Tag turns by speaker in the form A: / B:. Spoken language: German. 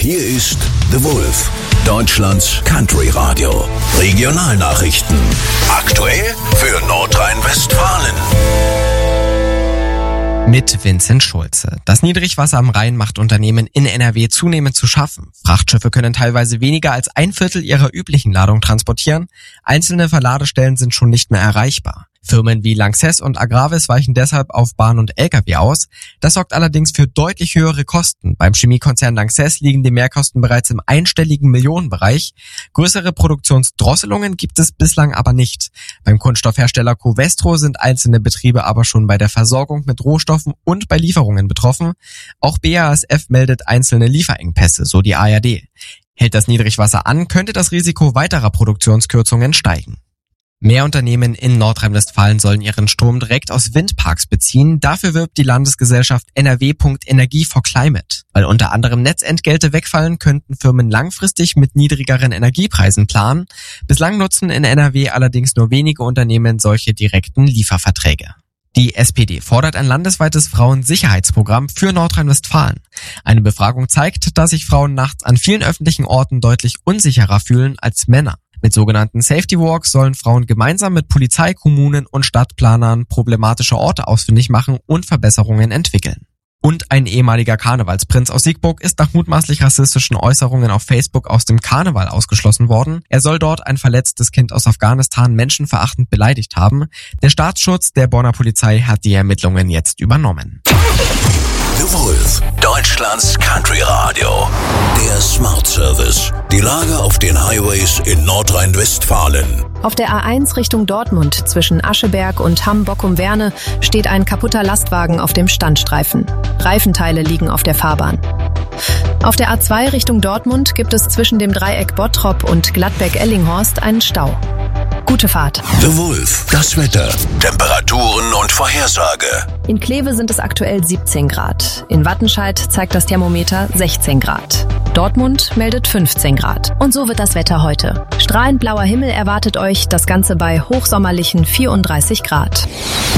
A: Hier ist The Wolf, Deutschlands Country Radio. Regionalnachrichten. Aktuell für Nordrhein-Westfalen.
B: Mit Vincent Schulze. Das Niedrigwasser am Rhein macht Unternehmen in NRW zunehmend zu schaffen. Frachtschiffe können teilweise weniger als 1/4 ihrer üblichen Ladung transportieren. Einzelne Verladestellen sind schon nicht mehr erreichbar. Firmen wie Lanxess und Agravis weichen deshalb auf Bahn und Lkw aus. Das sorgt allerdings für deutlich höhere Kosten. Beim Chemiekonzern Lanxess liegen die Mehrkosten bereits im einstelligen Millionenbereich. Größere Produktionsdrosselungen gibt es bislang aber nicht. Beim Kunststoffhersteller Covestro sind einzelne Betriebe aber schon bei der Versorgung mit Rohstoffen und bei Lieferungen betroffen. Auch BASF meldet einzelne Lieferengpässe, so die ARD. Hält das Niedrigwasser an, könnte das Risiko weiterer Produktionskürzungen steigen. Mehr Unternehmen in Nordrhein-Westfalen sollen ihren Strom direkt aus Windparks beziehen. Dafür wirbt die Landesgesellschaft NRW.Energie for Climate. Weil unter anderem Netzentgelte wegfallen, könnten Firmen langfristig mit niedrigeren Energiepreisen planen. Bislang nutzen in NRW allerdings nur wenige Unternehmen solche direkten Lieferverträge. Die SPD fordert ein landesweites Frauensicherheitsprogramm für Nordrhein-Westfalen. Eine Befragung zeigt, dass sich Frauen nachts an vielen öffentlichen Orten deutlich unsicherer fühlen als Männer. Mit sogenannten Safety Walks sollen Frauen gemeinsam mit Polizei, Kommunen und Stadtplanern problematische Orte ausfindig machen und Verbesserungen entwickeln. Und ein ehemaliger Karnevalsprinz aus Siegburg ist nach mutmaßlich rassistischen Äußerungen auf Facebook aus dem Karneval ausgeschlossen worden. Er soll dort ein verletztes Kind aus Afghanistan menschenverachtend beleidigt haben. Der Staatsschutz der Bonner Polizei hat die Ermittlungen jetzt übernommen.
A: The Wolf, Deutschlands Country Radio. Der Smart Service. Die Lage auf den Highways in Nordrhein-Westfalen.
C: Auf der A1 Richtung Dortmund zwischen Ascheberg und Hamm-Bockum-Werne steht ein kaputter Lastwagen auf dem Standstreifen. Reifenteile liegen auf der Fahrbahn. Auf der A2 Richtung Dortmund gibt es zwischen dem Dreieck Bottrop und Gladbeck-Ellinghorst einen Stau. Gute Fahrt.
A: The Wolf, das Wetter, Temperaturen und Vorhersage.
C: In Kleve sind es aktuell 17 Grad. In Wattenscheid zeigt das Thermometer 16 Grad. Dortmund meldet 15 Grad. Und so wird das Wetter heute. Strahlend blauer Himmel erwartet euch, das Ganze bei hochsommerlichen 34 Grad.